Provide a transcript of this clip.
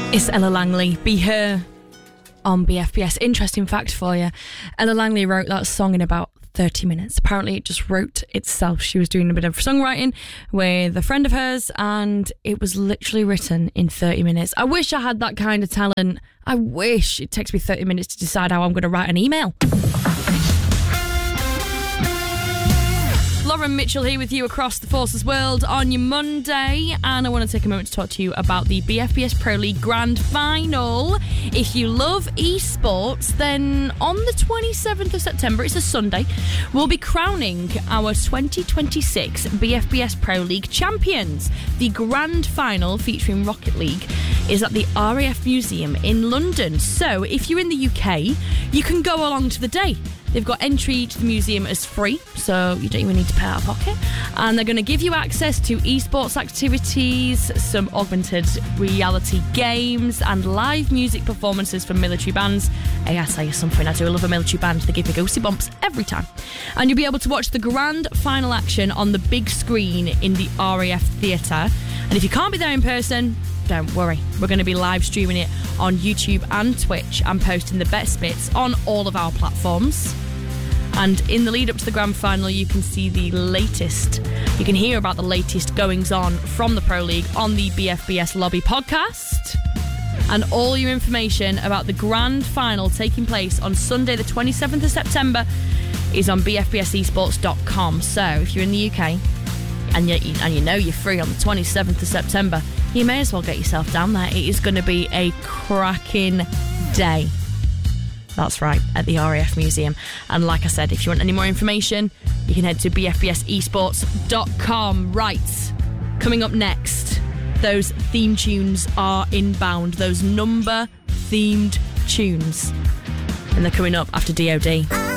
It's Ella Langley, Be Her, on BFBS. Interesting fact for you. Ella Langley wrote that song in about 30 minutes. Apparently it just wrote itself. She was doing a bit of songwriting with a friend of hers and it was literally written in 30 minutes. I wish I had that kind of talent. I wish. It takes me 30 minutes to decide how I'm going to write an email. Lauren Mitchell here with you across the Forces world on your Monday, and I want to take a moment to talk to you about the BFBS Pro League Grand Final. If you love esports, then on the 27th of September, it's a Sunday, we'll be crowning our 2026 BFBS Pro League champions. The Grand Final featuring Rocket League is at the RAF Museum in London. So if you're in the UK, you can go along to the day. They've got entry to the museum as free, so you don't even need to pay out of pocket. And they're going to give you access to esports activities, some augmented reality games, and live music performances from military bands. Hey, I tell you something, I do love a military band. They give me ghosty bumps every time. And you'll be able to watch the grand final action on the big screen in the RAF Theatre. And if you can't be there in person, don't worry, we're going to be live streaming it on YouTube and Twitch and posting the best bits on all of our platforms. And in the lead up to the grand final, you can see the latest, you can hear about the latest goings on from the Pro League on the BFBS Lobby podcast. And all your information about the grand final taking place on Sunday the 27th of September is on bfbsesports.com. So if you're in the UK and you know you're free on the 27th of September, you may as well get yourself down there. It is going to be a cracking day. That's right, at the RAF Museum. And like I said, if you want any more information, you can head to bfbsesports.com. Right, coming up next, those theme tunes are inbound. Those number-themed tunes. And they're coming up after DOD.